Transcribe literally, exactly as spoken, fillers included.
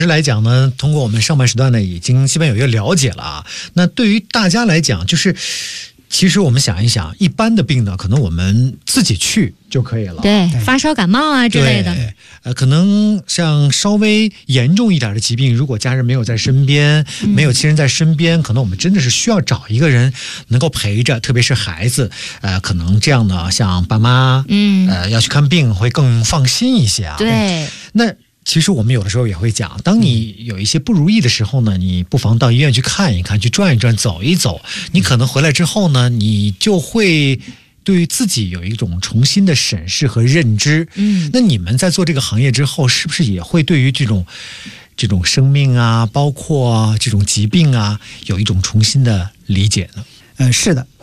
来讲呢，通过我们上半时段呢，已经基本有一个了解了啊。那对于大家来讲，就是其实我们想一想，一般的病呢，可能我们自己去就可以了。 对，发烧感冒啊之类的。 呃，可能像稍微严重一点的疾病，如果家人没有在身边，嗯、没有亲人在身边，可能我们真的是需要找一个人能够陪着，特别是孩子，呃，可能这样呢，像爸妈，嗯，呃，要去看病会更放心一些啊。 对， 那。其实我们有的时候也会讲，当你有一些不如意的时候呢，你不妨到医院去看一看，去转一转，走一走。你可能回来之后呢，你就会对于自己有一种重新的审视和认知。嗯，那你们在做这个行业之后，是不是也会对于这种这种生命啊，包括这种疾病啊，有一种重新的理解呢？ 呃，是的。